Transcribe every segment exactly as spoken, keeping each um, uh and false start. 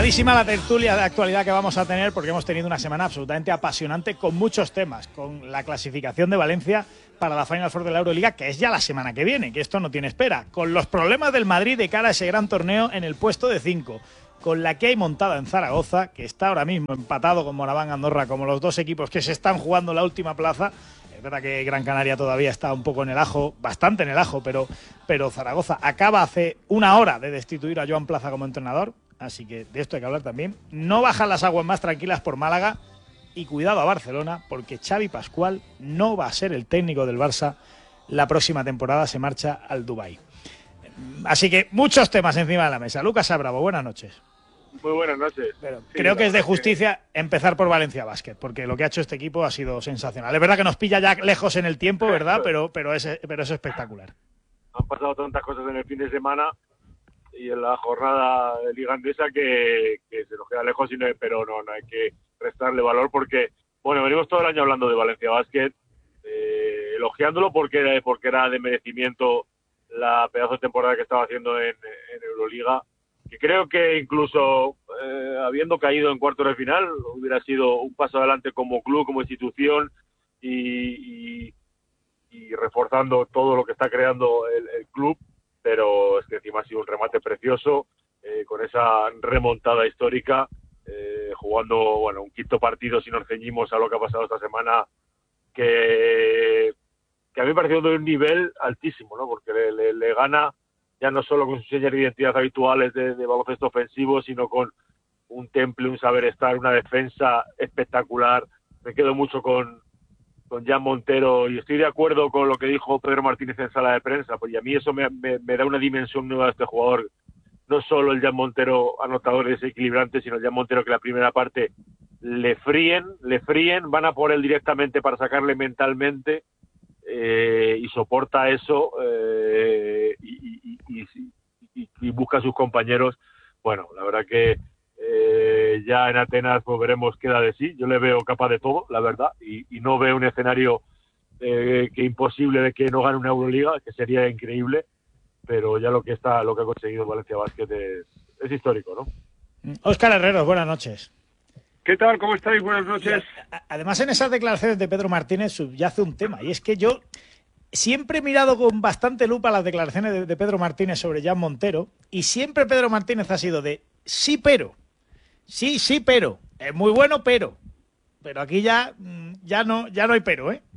Cargadísima la tertulia de actualidad que vamos a tener porque hemos tenido una semana absolutamente apasionante con muchos temas, con la clasificación de Valencia para la Final Four de la Euroliga, que es ya la semana que viene, que esto no tiene espera, con los problemas del Madrid de cara a ese gran torneo en el puesto de cinco, con la que hay montada en Zaragoza, que está ahora mismo empatado con Moraván Andorra como los dos equipos que se están jugando la última plaza. Es verdad que Gran Canaria todavía está un poco en el ajo, bastante en el ajo, pero, pero Zaragoza acaba hace una hora de destituir a Joan Plaza como entrenador, así que de esto hay que hablar también. No bajan las aguas más tranquilas por Málaga y cuidado a Barcelona, porque Xavi Pascual no va a ser el técnico del Barça la próxima temporada, se marcha al Dubái. Así que muchos temas encima de la mesa. Lucas Abravo, buenas noches. Muy buenas noches. Pero sí, creo que es de justicia que... empezar por Valencia Basket, porque lo que ha hecho este equipo ha sido sensacional. Es verdad que nos pilla ya lejos en el tiempo, ¿verdad? Pero, pero, es, pero es espectacular. Han pasado tantas cosas en el fin de semana y en la jornada de Liga Andesa que, que se nos queda lejos, y no, pero no, no hay que restarle valor porque, bueno, venimos todo el año hablando de Valencia Basket, eh, elogiándolo porque, porque era de merecimiento la pedazo de temporada que estaba haciendo en, en Euroliga, que creo que incluso eh, habiendo caído en cuartos de final hubiera sido un paso adelante como club, como institución y, y, y reforzando todo lo que está creando el, el club, pero es que encima ha sido un remate precioso eh, con esa remontada histórica, eh, jugando bueno un quinto partido si nos ceñimos a lo que ha pasado esta semana, que, que a mí me ha parecido de un nivel altísimo, ¿no? Porque le, le, le gana ya no solo con sus señas de identidad habituales de, de baloncesto ofensivo, sino con un temple, un saber estar, una defensa espectacular. Me quedo mucho con, con Jan Montero y estoy de acuerdo con lo que dijo Pedro Martínez en sala de prensa, pues, y a mí eso me, me, me da una dimensión nueva de este jugador. No solo el Jan Montero anotador y desequilibrante, sino el Jan Montero que la primera parte le fríen, le fríen, van a por él directamente para sacarle mentalmente, Eh, y soporta eso eh, y, y, y, y, y busca a sus compañeros. Bueno, la verdad que eh, ya en Atenas pues veremos qué da de sí. Yo le veo capaz de todo, la verdad, y, y no veo un escenario eh, que imposible de que no gane una Euroliga, que sería increíble, pero ya lo que está, lo que ha conseguido Valencia Basket es, es histórico, ¿no? Óscar Herreros, buenas noches. ¿Qué tal? ¿Cómo estáis? Buenas noches. Además, en esas declaraciones de Pedro Martínez subyace un tema, y es que yo siempre he mirado con bastante lupa las declaraciones de, de Pedro Martínez sobre Jan Montero, y siempre Pedro Martínez ha sido de sí, pero, sí, sí, pero, es muy bueno, pero, pero aquí ya, ya no, ya no hay pero, ¿eh?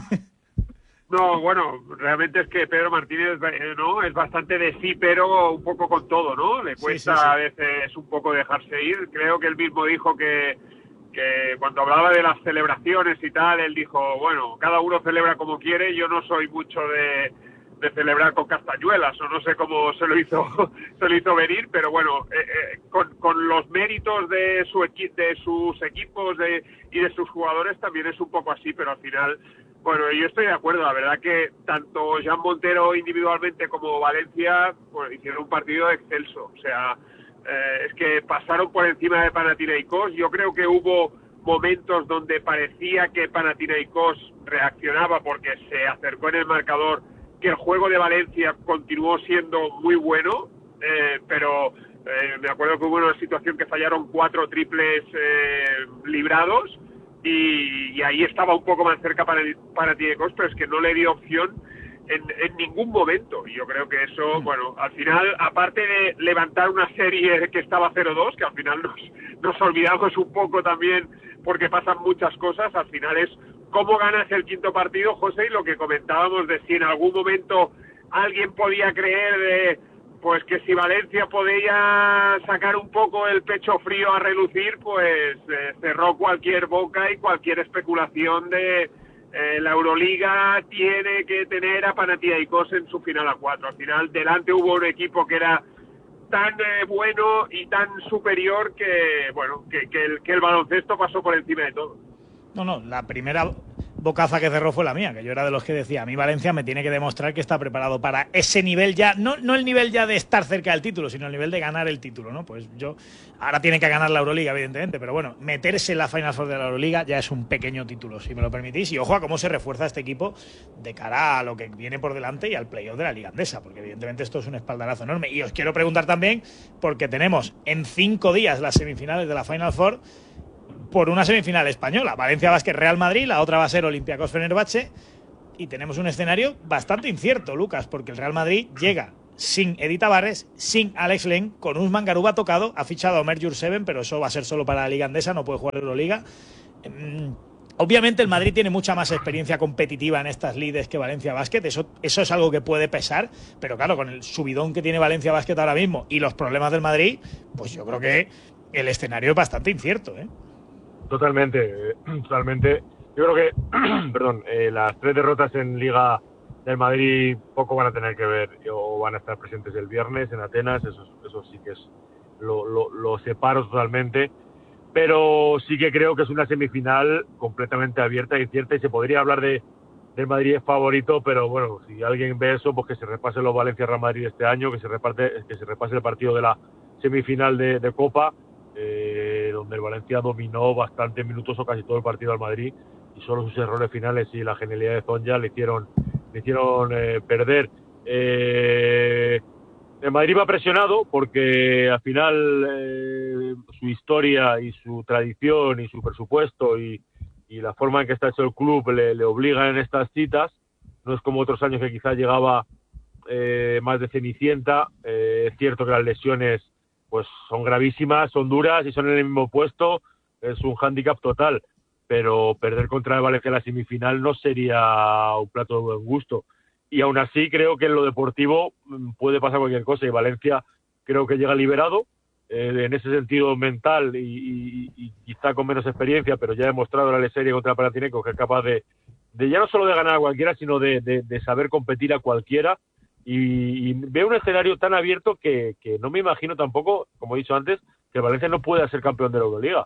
No, bueno, realmente es que Pedro Martínez eh, no es bastante de sí, pero un poco con todo, ¿no? Le cuesta sí, sí, sí. a veces un poco dejarse ir. Creo que él mismo dijo que, que cuando hablaba de las celebraciones y tal, él dijo, bueno, cada uno celebra como quiere, yo no soy mucho de, de celebrar con castañuelas, o no sé cómo se lo hizo se lo hizo venir, pero bueno, eh, eh, con, con los méritos de, su equi de sus equipos de, y de sus jugadores también es un poco así, pero al final... Bueno, yo estoy de acuerdo, la verdad que tanto Jan Montero individualmente como Valencia pues hicieron un partido excelso, o sea, eh, es que pasaron por encima de Panathinaikos. Yo creo que hubo momentos donde parecía que Panathinaikos reaccionaba porque se acercó en el marcador, que el juego de Valencia continuó siendo muy bueno, eh, pero eh, me acuerdo que hubo una situación que fallaron cuatro triples eh, librados, Y, y ahí estaba un poco más cerca para Panathinaikos, pero es que no le dio opción en, en ningún momento. Y yo creo que eso, bueno, al final, aparte de levantar una serie que estaba cero dos, que al final nos, nos olvidamos un poco también porque pasan muchas cosas, al final es cómo ganas el quinto partido, José, y lo que comentábamos de si en algún momento alguien podía creer de... pues que si Valencia podía sacar un poco el pecho frío a relucir, pues eh, cerró cualquier boca y cualquier especulación de eh, la Euroliga tiene que tener a Panathinaikos en su final a cuatro. Al final, delante hubo un equipo que era tan eh, bueno y tan superior que, bueno, que, que, el, que el baloncesto pasó por encima de todo. No, no, la primera... bocaza que cerró fue la mía, que yo era de los que decía, a mí Valencia me tiene que demostrar que está preparado para ese nivel ya, no, no el nivel ya de estar cerca del título, sino el nivel de ganar el título, ¿no? Pues yo, ahora tiene que ganar la Euroliga, evidentemente, pero bueno, meterse en la Final Four de la Euroliga ya es un pequeño título, si me lo permitís, y ojo a cómo se refuerza este equipo de cara a lo que viene por delante y al playoff de la Liga Andesa, porque evidentemente esto es un espaldarazo enorme. Y os quiero preguntar también, porque tenemos en cinco días las semifinales de la Final Four, por una semifinal española, Valencia Basket Real Madrid, la otra va a ser Olympiacos Fenerbahce, y tenemos un escenario bastante incierto, Lucas, porque el Real Madrid llega sin Edith Tavares, sin Alex Len, con Usman Garuba tocado, ha fichado a Omer Jurseven, pero eso va a ser solo para la Liga Andesa, no puede jugar Euroliga. Mm, obviamente el Madrid tiene mucha más experiencia competitiva en estas lides que Valencia Basket, eso, eso es algo que puede pesar, pero claro, con el subidón que tiene Valencia Basket ahora mismo y los problemas del Madrid, pues yo creo que el escenario es bastante incierto, ¿eh? Totalmente, totalmente. Yo creo que, perdón, eh, las tres derrotas en Liga del Madrid poco van a tener que ver o van a estar presentes el viernes en Atenas, eso, eso sí que es, lo, lo, lo separo totalmente, pero sí que creo que es una semifinal completamente abierta y cierta, y se podría hablar de del Madrid es favorito, pero bueno, si alguien ve eso, pues que se repase los Valencia-Real Madrid este año, que se reparte, que se repase el partido de la semifinal de, de Copa, Eh, donde el Valencia dominó bastante minutos o casi todo el partido al Madrid, y solo sus errores finales y la genialidad de Zonja le hicieron, le hicieron eh, perder. Eh, el Madrid va presionado porque al final eh, su historia y su tradición y su presupuesto y, y la forma en que está hecho el club le, le obligan en estas citas. No es como otros años que quizás llegaba eh, más de cenicienta. Eh, es cierto que las lesiones pues son gravísimas, son duras y son en el mismo puesto, es un hándicap total, pero perder contra el Valencia en la semifinal no sería un plato de buen gusto, y aún así creo que en lo deportivo puede pasar cualquier cosa, y Valencia creo que llega liberado, eh, en ese sentido mental y, y, y quizá con menos experiencia, pero ya ha demostrado la serie contra el Panathinaikos que es capaz de, de ya no solo de ganar a cualquiera, sino de, de, de saber competir a cualquiera. Y, y veo un escenario tan abierto que, que no me imagino tampoco, como he dicho antes, que Valencia no pueda ser campeón de la Euroliga.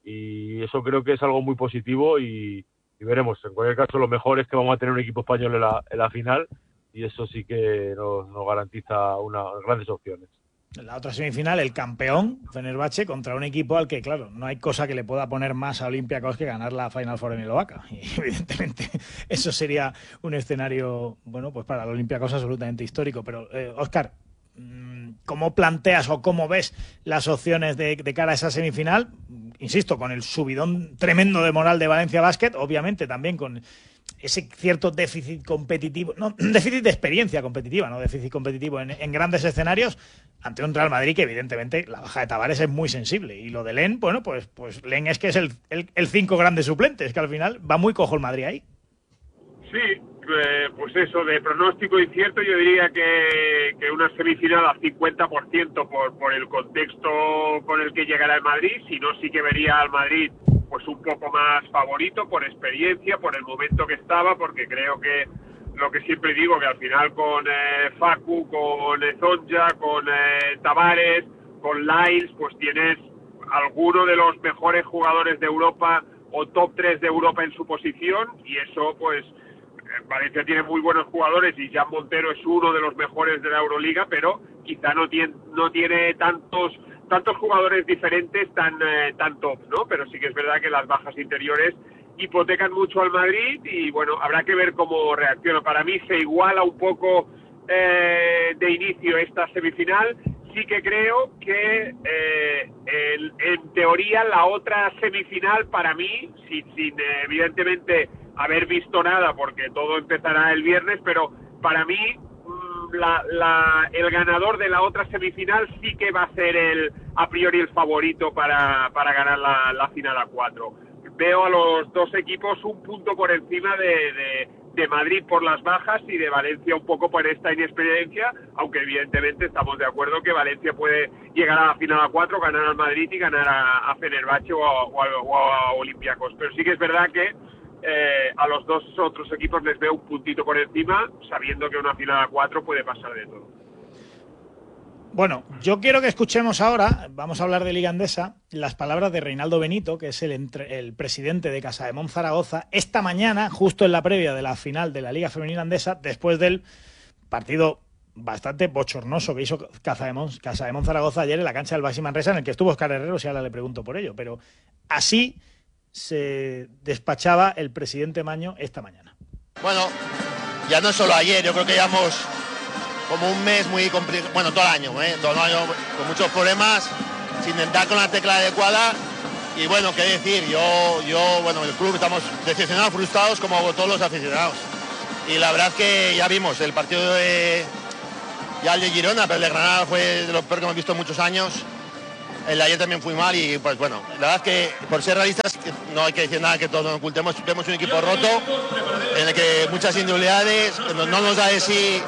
Y eso creo que es algo muy positivo y, y veremos. En cualquier caso, lo mejor es que vamos a tener un equipo español en la, en la final, y eso sí que nos, nos garantiza unas grandes opciones. En la otra semifinal, el campeón, Fenerbahce, contra un equipo al que, claro, no hay cosa que le pueda poner más a Olympiacos que ganar la Final Four en el Oaca. Y evidentemente eso sería un escenario, bueno, pues para el Olympiacos absolutamente histórico. Pero, eh, Óscar, ¿cómo planteas o cómo ves las opciones de, de cara a esa semifinal? Insisto, con el subidón tremendo de moral de Valencia Basket, obviamente también con ese cierto déficit competitivo, no, déficit de experiencia competitiva, no déficit competitivo en, en grandes escenarios, ante un Real Madrid que evidentemente la baja de Tavares es muy sensible, y lo de Len, bueno, pues, pues Len es que es el, el, el cinco grandes suplentes, que al final va muy cojo el Madrid ahí. Sí, eh, pues eso, de pronóstico incierto, yo diría que, que una semifinal al cincuenta por ciento por, por el contexto con el que llegará el Madrid, si no sí que vería al Madrid pues un poco más favorito por experiencia, por el momento que estaba, porque creo que lo que siempre digo, que al final con eh, Facu, con eh, Zonja, con eh, Tavares, con Lyles, pues tienes alguno de los mejores jugadores de Europa o top tres de Europa en su posición, y eso pues Valencia tiene muy buenos jugadores y Jan Montero es uno de los mejores de la Euroliga, pero quizá no tiene, no tiene tantos tantos jugadores diferentes tan, eh, tan top, ¿no? Pero sí que es verdad que las bajas interiores hipotecan mucho al Madrid y bueno, habrá que ver cómo reacciona. Para mí se iguala un poco eh, de inicio esta semifinal. Sí que creo que eh, el, en teoría la otra semifinal para mí, sin, sin eh, evidentemente haber visto nada porque todo empezará el viernes, pero para mí mmm, la, la, el ganador de la otra semifinal sí que va a ser el a priori el favorito para, para ganar la, la final a cuatro. Veo a los dos equipos un punto por encima de, de, de Madrid por las bajas y de Valencia un poco por esta inexperiencia, aunque evidentemente estamos de acuerdo que Valencia puede llegar a la final a cuatro, ganar al Madrid y ganar a, a Fenerbahce o a, o, a, o a Olympiacos. Pero sí que es verdad que eh, a los dos otros equipos les veo un puntito por encima, sabiendo que una final a cuatro puede pasar de todo. Bueno, yo quiero que escuchemos ahora, vamos a hablar de Liga Endesa, las palabras de Reinaldo Benito, que es el, entre, el presidente de Casademont Zaragoza, esta mañana, justo en la previa de la final de la Liga Femenina Endesa, después del partido bastante bochornoso que hizo Casademont, Casademont Zaragoza ayer en la cancha del Baxi Manresa, en el que estuvo Óscar Herrero, si ahora le pregunto por ello, pero así se despachaba el presidente Maño esta mañana. Bueno, ya no solo ayer, yo creo que llevamos como un mes muy complicado, bueno, todo el año, ¿eh? todo el año con muchos problemas, sin dar con la tecla adecuada. Y bueno, qué decir, yo, yo, bueno, el club estamos decepcionados, frustrados como todos los aficionados. Y la verdad es que ya vimos el partido de, ya el de Girona, pero el de Granada fue de lo peor que hemos visto en muchos años. El de ayer también fue mal y pues bueno, la verdad es que por ser realistas no hay que decir nada que todos nos ocultemos. Vemos un equipo roto en el que muchas individualidades, no, no nos da de sí.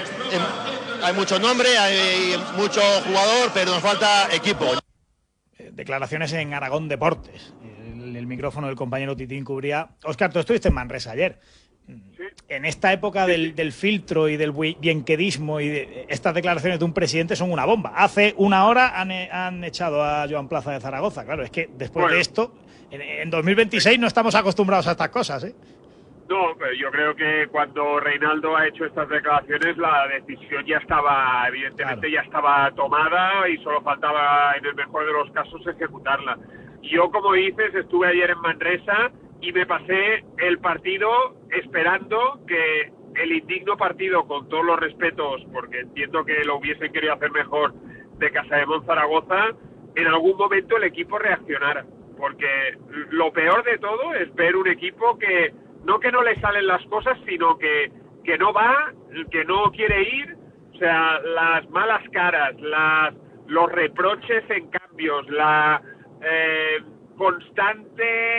Hay mucho nombre, hay mucho jugador, pero nos falta equipo. Declaraciones en Aragón Deportes. El, el micrófono del compañero Titín cubría. Óscar, tú estuviste en Manresa ayer. ¿Sí? En esta época del, del filtro y del bienquedismo y de, estas declaraciones de un presidente son una bomba. Hace una hora han, han echado a Joan Plaza de Zaragoza. Claro, es que después bueno, de esto, en, en dos mil veintiséis no estamos acostumbrados a estas cosas, ¿eh? No, pero yo creo que cuando Reinaldo ha hecho estas declaraciones la decisión ya estaba, evidentemente claro. ya estaba tomada y solo faltaba, en el mejor de los casos, ejecutarla. Yo, como dices, estuve ayer en Manresa y me pasé el partido esperando que el indigno partido, con todos los respetos, porque entiendo que lo hubiesen querido hacer mejor, de Casademont Zaragoza, en algún momento el equipo reaccionara. Porque lo peor de todo es ver un equipo que no que no le salen las cosas, sino que, que no va, que no quiere ir. O sea, las malas caras, las, los reproches en cambios, la eh, constante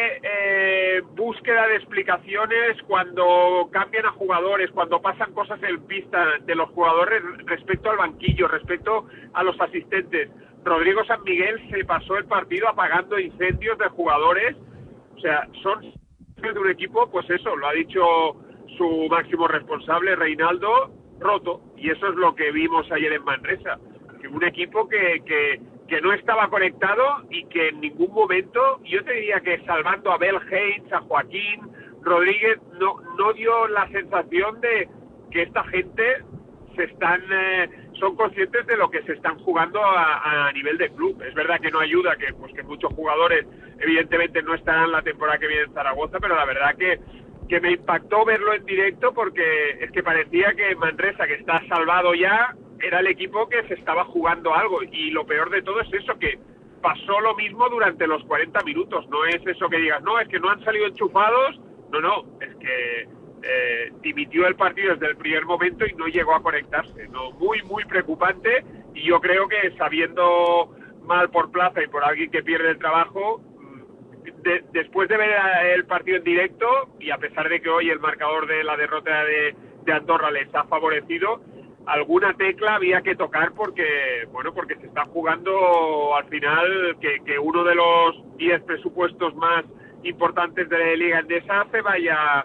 eh, búsqueda de explicaciones cuando cambian a jugadores, cuando pasan cosas en pista de los jugadores respecto al banquillo, respecto a los asistentes. Rodrigo San Miguel se pasó el partido apagando incendios de jugadores. O sea, son de un equipo, pues eso, lo ha dicho su máximo responsable, Reinaldo, roto. Y eso es lo que vimos ayer en Manresa. Que un equipo que, que, que no estaba conectado y que en ningún momento, yo te diría que salvando a Bel Haynes, a Joaquín Rodríguez, no, no dio la sensación de que esta gente se están eh, son conscientes de lo que se están jugando a, a nivel de club. Es verdad que no ayuda que pues que muchos jugadores evidentemente no estarán la temporada que viene en Zaragoza, pero la verdad que, que me impactó verlo en directo, porque es que parecía que Manresa, que está salvado ya, era el equipo que se estaba jugando algo. Y lo peor de todo es eso, que pasó lo mismo durante los cuarenta minutos. No es eso que digas, no, es que no han salido enchufados. No, no, es que Eh, dimitió el partido desde el primer momento y no llegó a conectarse, ¿no? Muy, muy preocupante. Y yo creo que sabiendo mal por Plaza y por alguien que pierde el trabajo, de, después de ver el partido en directo, y a pesar de que hoy el marcador de la derrota de, de Andorra les ha favorecido, alguna tecla había que tocar, porque bueno, porque se está jugando al final que, que uno de los diez presupuestos más importantes de la Liga Endesa se vaya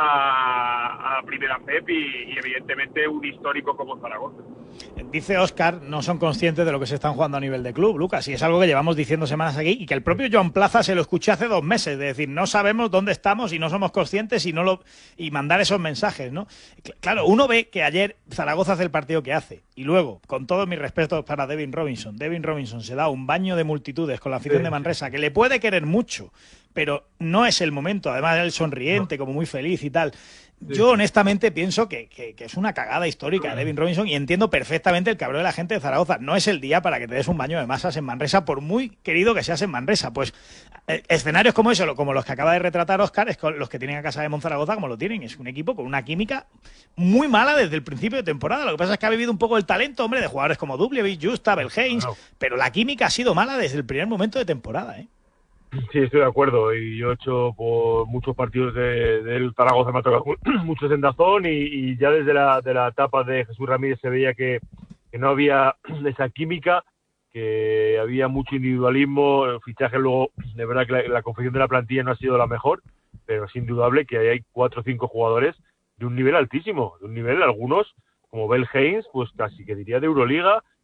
A, a Primera F E P y, y evidentemente un histórico como Zaragoza. Dice Óscar, no son conscientes de lo que se están jugando a nivel de club, Lucas, y es algo que llevamos diciendo semanas aquí, y que el propio Joan Plaza se lo escuché hace dos meses, de decir, no sabemos dónde estamos y no somos conscientes y no lo y mandar esos mensajes, ¿no? Claro, uno ve que ayer Zaragoza hace el partido que hace, y luego, con todos mis respetos para Devin Robinson, Devin Robinson se da un baño de multitudes con la afición sí. de Manresa, que le puede querer mucho, pero no es el momento. Además, él sonriente, como muy feliz y tal. Sí. Yo honestamente pienso que, que, que es una cagada histórica de Devin Robinson, y entiendo perfectamente el cabreo de la gente de Zaragoza. No es el día para que te des un baño de masas en Manresa, por muy querido que seas en Manresa. Pues eh, escenarios como eso, como los que acaba de retratar Óscar, es con los que tienen a Casademont Zaragoza como lo tienen. Es un equipo con una química muy mala desde el principio de temporada. Lo que pasa es que ha vivido un poco el talento, hombre, de jugadores como Dubljevic, Justa, Bel Haynes, no. pero la química ha sido mala desde el primer momento de temporada, ¿eh? Sí, estoy de acuerdo, y yo he hecho por muchos partidos del de Zaragoza, me ha tocado muchos en Dazón, y, y ya desde la, de la etapa de Jesús Ramírez se veía que, que no había esa química, que había mucho individualismo. El fichaje luego, de verdad que la, la confección de la plantilla no ha sido la mejor, pero es indudable que hay cuatro o cinco jugadores de un nivel altísimo, de un nivel, algunos, como Bel Haynes, pues casi que diría de Euroliga,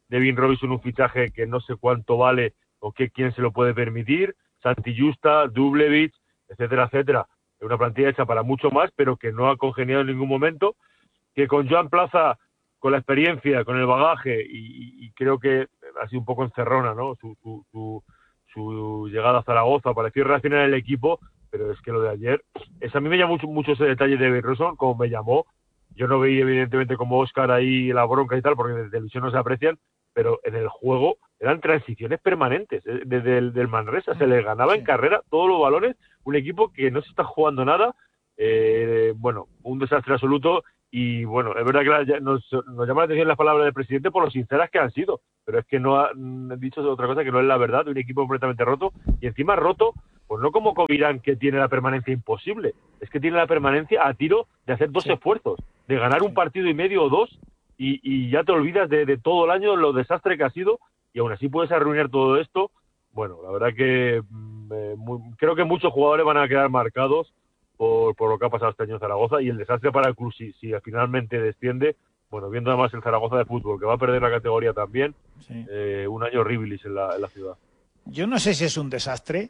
Devin Robinson un fichaje que no sé cuánto vale o que quién se lo puede permitir, Santi Justa, Dublevich, etcétera, etcétera. Es una plantilla hecha para mucho más, pero que no ha congeniado en ningún momento, que con Joan Plaza, con la experiencia, con el bagaje, y, y creo que ha sido un poco encerrona, ¿no? Su, su, su, su llegada a Zaragoza, pareció reaccionar el equipo, pero es que lo de ayer, es, a mí me llamó mucho, mucho ese detalle de Devin Robinson, como me llamó. Yo no veía evidentemente como Óscar ahí la bronca y tal, porque desde televisión no se aprecian, pero en el juego eran transiciones permanentes. Desde el del Manresa se les ganaba sí. en carrera todos los balones, un equipo que no se está jugando nada, eh, bueno, un desastre absoluto. Y bueno, es verdad que la, nos, nos llama la atención las palabras del presidente por lo sinceras que han sido, pero es que no ha dicho otra cosa que no es la verdad, de un equipo completamente roto, y encima roto, pues no como Covirán, que tiene la permanencia imposible, es que tiene la permanencia a tiro de hacer dos sí. esfuerzos, de ganar un partido y medio o dos, y, y ya te olvidas de, de todo el año, lo desastre que ha sido, y aún así puedes arruinar todo esto. Bueno, la verdad que eh, muy, creo que muchos jugadores van a quedar marcados Por, por lo que ha pasado este año en Zaragoza, y el desastre para el club si, si finalmente desciende. Bueno, viendo además el Zaragoza de fútbol, que va a perder la categoría también, sí. eh, un año horribilis en la, en la ciudad. Yo no sé si es un desastre,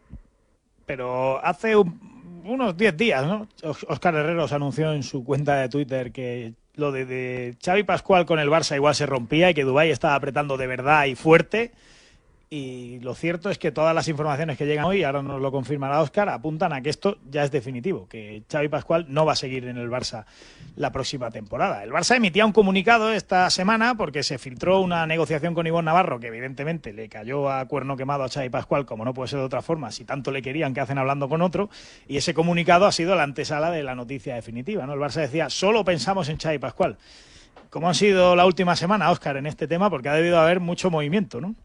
pero hace un, unos diez días, ¿no? Óscar Herreros anunció en su cuenta de Twitter que lo de, de Xavi Pascual con el Barça igual se rompía y que Dubái estaba apretando de verdad y fuerte. Y lo cierto es que todas las informaciones que llegan hoy, ahora nos lo confirmará Óscar, apuntan a que esto ya es definitivo, que Xavi Pascual no va a seguir en el Barça la próxima temporada. El Barça emitía un comunicado esta semana porque se filtró una negociación con Ivonne Navarro que evidentemente le cayó a cuerno quemado a Xavi Pascual, como no puede ser de otra forma, si tanto le querían que hacen hablando con otro, y ese comunicado ha sido la antesala de la noticia definitiva, ¿no? El Barça decía, solo pensamos en Xavi Pascual. ¿Cómo ha sido la última semana, Óscar, en este tema? Porque ha debido haber mucho movimiento, ¿no?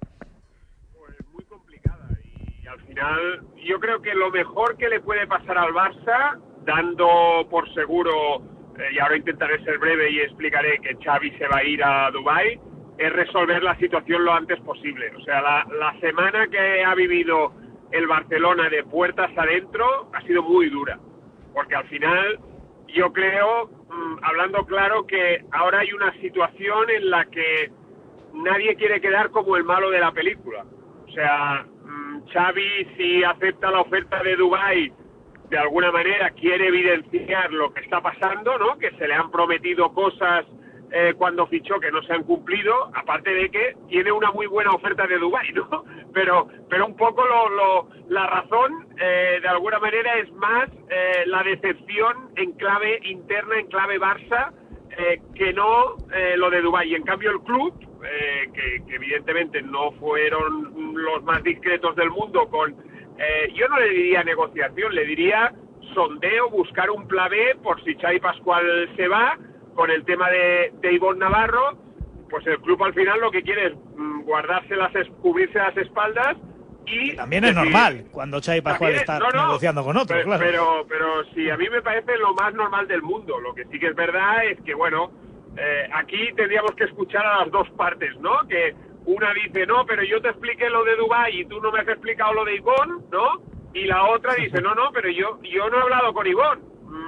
Yo creo que lo mejor que le puede pasar al Barça, dando por seguro, eh, y ahora intentaré ser breve y explicaré que Xavi se va a ir a Dubái, es resolver la situación lo antes posible. O sea, la, la semana que ha vivido el Barcelona de puertas adentro ha sido muy dura, porque al final yo creo, mmm, hablando claro, que ahora hay una situación en la que nadie quiere quedar como el malo de la película. O sea, Xavi, si acepta la oferta de Dubái, de alguna manera quiere evidenciar lo que está pasando, ¿no? Que se le han prometido cosas eh, cuando fichó que no se han cumplido, aparte de que tiene una muy buena oferta de Dubái, ¿no? Pero, pero un poco lo, lo, la razón, eh, de alguna manera, es más eh, la decepción en clave interna, en clave Barça, eh, que no eh, lo de Dubái. Y en cambio el club, Eh, que, que evidentemente no fueron los más discretos del mundo con, eh, yo no le diría negociación, le diría sondeo, buscar un plan B por si Xavi Pascual se va, con el tema de, de Ivonne Navarro, pues el club al final lo que quiere es mm, guardarse las, cubrirse las espaldas y... Que también es decir, normal, cuando Xavi Pascual está no, no, negociando con otro, pero, claro. Pero, pero sí, a mí me parece lo más normal del mundo. Lo que sí que es verdad es que, bueno, Eh, aquí tendríamos que escuchar a las dos partes, ¿no? Que una dice, no, pero yo te expliqué lo de Dubái y tú no me has explicado lo de Ivonne, ¿no? Y la otra dice, no, no, pero yo yo no he hablado con Ivonne.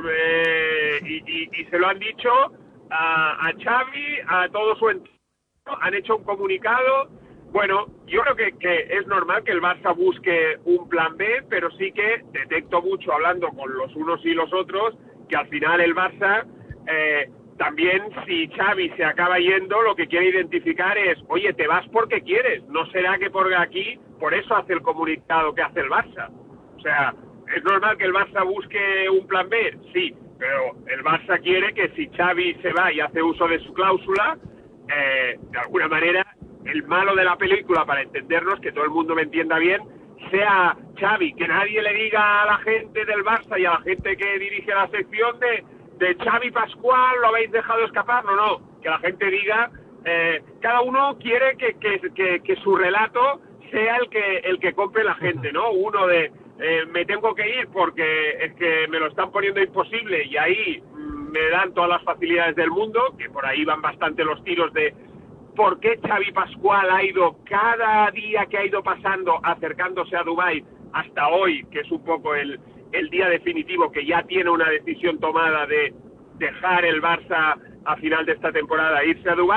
Eh, y, y, y se lo han dicho a, a Xavi, a todo su entorno, han hecho un comunicado. Bueno, yo creo que, que es normal que el Barça busque un plan B, pero sí que detecto mucho, hablando con los unos y los otros, que al final el Barça... Eh, también, si Xavi se acaba yendo, lo que quiere identificar es, oye, te vas porque quieres, no será que por aquí, por eso hace el comunicado que hace el Barça. O sea, ¿es normal que el Barça busque un plan B? Sí, pero el Barça quiere que si Xavi se va y hace uso de su cláusula, eh, de alguna manera, el malo de la película, para entendernos, que todo el mundo me entienda bien, sea Xavi, que nadie le diga a la gente del Barça y a la gente que dirige la sección de... de Xavi Pascual lo habéis dejado escapar, no, no, que la gente diga, eh, cada uno quiere que, que, que, que su relato sea el que el que compre la gente, ¿no? Uno de, eh, me tengo que ir porque es que me lo están poniendo imposible y ahí mm, me dan todas las facilidades del mundo, que por ahí van bastante los tiros de por qué Xavi Pascual ha ido cada día que ha ido pasando acercándose a Dubái hasta hoy, que es un poco el... el día definitivo, que ya tiene una decisión tomada de dejar el Barça a final de esta temporada e irse a Dubái,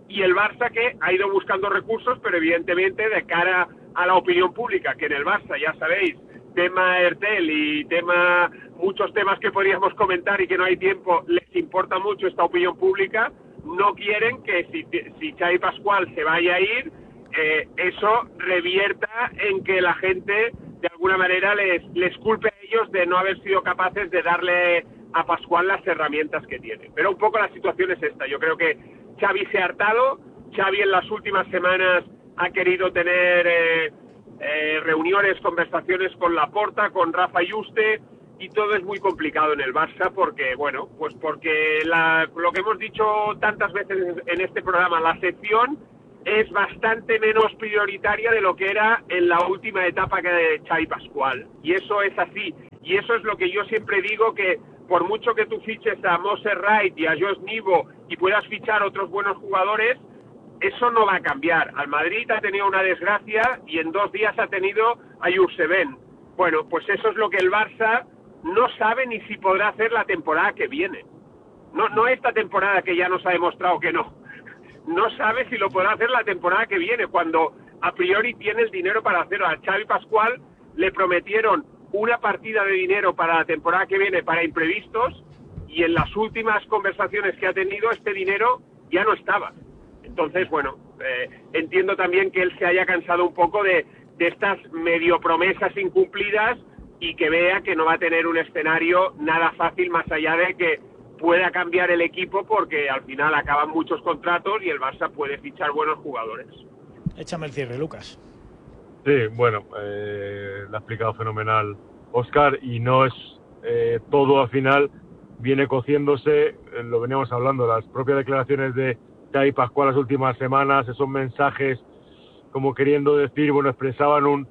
y el Barça que ha ido buscando recursos, pero evidentemente de cara a la opinión pública, que en el Barça, ya sabéis, tema Ertel y tema muchos temas que podríamos comentar y que no hay tiempo, les importa mucho esta opinión pública, no quieren que si, si Xavi Pascual se vaya a ir, eh, eso revierta en que la gente de alguna manera les, les culpe a ellos de no haber sido capaces de darle a Pascual las herramientas que tiene. Pero un poco la situación es esta. Yo creo que Xavi se ha hartado, Xavi en las últimas semanas ha querido tener eh, eh, reuniones, conversaciones con Laporta, con Rafa Yuste, y todo es muy complicado en el Barça porque, bueno, pues porque la, lo que hemos dicho tantas veces en este programa, la sección es bastante menos prioritaria de lo que era en la última etapa que de Xavi Pascual, y eso es así, y eso es lo que yo siempre digo, que por mucho que tú fiches a Mose Wright y a Josh Nivo y puedas fichar otros buenos jugadores, eso no va a cambiar. Al Madrid ha tenido una desgracia y en dos días ha tenido a Jurseven. Bueno, pues eso es lo que el Barça no sabe ni si podrá hacer la temporada que viene. No, no esta temporada que ya nos ha demostrado que no. No sabe si lo podrá hacer la temporada que viene, cuando a priori tiene el dinero para hacerlo. A Xavi Pascual le prometieron una partida de dinero para la temporada que viene para imprevistos, y en las últimas conversaciones que ha tenido este dinero ya no estaba. Entonces, bueno, eh, entiendo también que él se haya cansado un poco de, de estas medio promesas incumplidas y que vea que no va a tener un escenario nada fácil, más allá de que pueda cambiar el equipo, porque al final acaban muchos contratos y el Barça puede fichar buenos jugadores. Échame el cierre, Lucas. Sí, bueno, eh, lo ha explicado fenomenal Óscar, y no es eh, todo al final, viene cociéndose, eh, lo veníamos hablando, las propias declaraciones de Xavi Pascual las últimas semanas, esos mensajes como queriendo decir, bueno, expresaban un,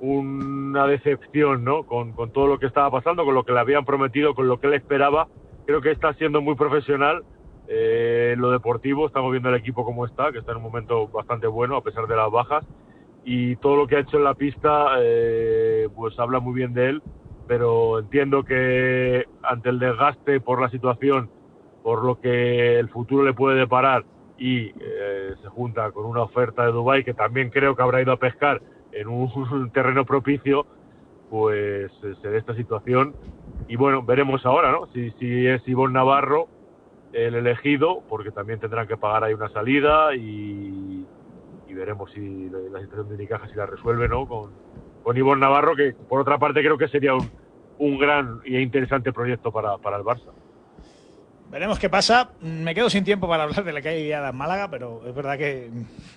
una decepción, ¿no? Con, con todo lo que estaba pasando, con lo que le habían prometido, con lo que él esperaba. Creo que está siendo muy profesional eh, en lo deportivo, estamos viendo el equipo como está, que está en un momento bastante bueno a pesar de las bajas, y todo lo que ha hecho en la pista eh, pues habla muy bien de él, pero entiendo que ante el desgaste por la situación, por lo que el futuro le puede deparar, y eh, se junta con una oferta de Dubái que también creo que habrá ido a pescar en un, un terreno propicio, pues eh, se dé esta situación. Y bueno, veremos ahora, ¿no? Si, si es Ivonne Navarro el elegido, porque también tendrán que pagar ahí una salida, y, y veremos si la, la situación de Unicaja si la resuelve, ¿no? Con, con Ivonne Navarro, que por otra parte creo que sería un, un gran y interesante proyecto para, para el Barça. Veremos qué pasa. Me quedo sin tiempo para hablar de la calle guiada en Málaga, pero es verdad que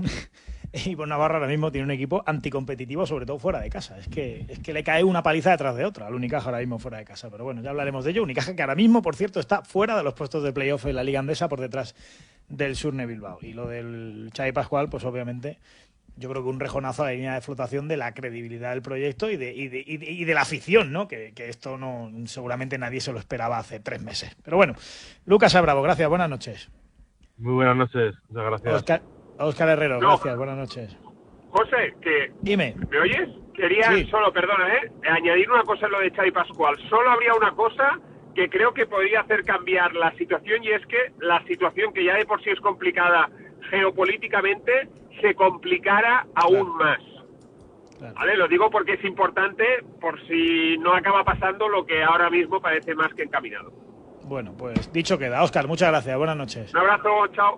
Ivonne Navarro ahora mismo tiene un equipo anticompetitivo, sobre todo fuera de casa. Es que, es que le cae una paliza detrás de otra al Unicaja ahora mismo fuera de casa. Pero bueno, ya hablaremos de ello. Unicaja que ahora mismo, por cierto, está fuera de los puestos de playoff en la Liga Andesa, por detrás del Surne Bilbao. Y lo del Xavi Pascual, pues obviamente yo creo que un rejonazo a la línea de flotación de la credibilidad del proyecto y de, y de, y de, y de la afición, ¿no? Que, que esto no seguramente nadie se lo esperaba hace tres meses. Pero bueno, Lucas Abravo, gracias, buenas noches. Muy buenas noches, muchas gracias. Oscar, Oscar Herrero, no. gracias, buenas noches. José, que Dime. ¿me oyes? Quería Sí. solo, perdona, ¿eh? añadir una cosa en lo de Xavi Pascual. Solo habría una cosa que creo que podría hacer cambiar la situación, y es que la situación, que ya de por sí es complicada geopolíticamente, se complicara aún Claro. más. Claro. ¿Vale? Lo digo porque es importante, por si no acaba pasando lo que ahora mismo parece más que encaminado. Bueno, pues dicho queda. Oscar, muchas gracias, buenas noches. Un abrazo, chao.